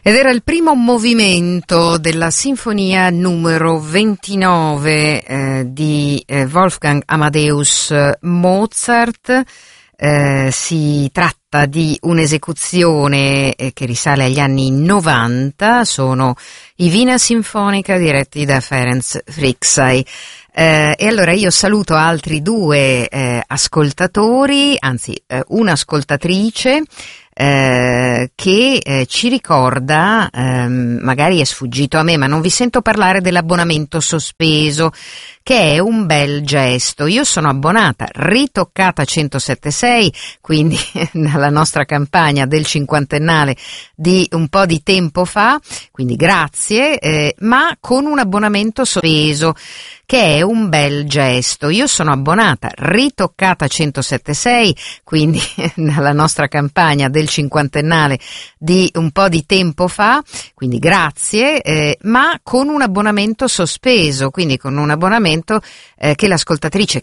Ed era il primo movimento della sinfonia numero 29 di Wolfgang Amadeus Mozart. Si tratta di un'esecuzione che risale agli anni 90, sono i Wiener Sinfonica diretti da Ferenc Fricsay. E allora io saluto altri due ascoltatori, anzi un'ascoltatrice che ci ricorda, magari è sfuggito a me, ma non vi sento parlare dell'abbonamento sospeso, che è un bel gesto. Io sono abbonata Ritoccata 107.6, quindi nella nostra campagna del cinquantennale di un po' di tempo fa, quindi grazie, ma con un abbonamento sospeso, che è un bel gesto. Io sono abbonata Ritoccata 107.6, quindi nella nostra campagna del cinquantennale di un po' di tempo fa, quindi grazie, ma con un abbonamento sospeso, quindi con un abbonamento che l'ascoltatrice